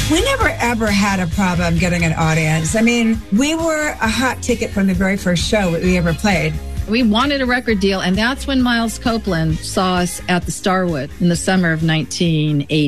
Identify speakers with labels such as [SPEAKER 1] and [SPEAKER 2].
[SPEAKER 1] We never ever had a problem getting an audience. I mean, we were a hot ticket from the very first show that we ever played.
[SPEAKER 2] We wanted a record deal, and that's when Miles Copeland saw us at the Starwood in the summer of 1980.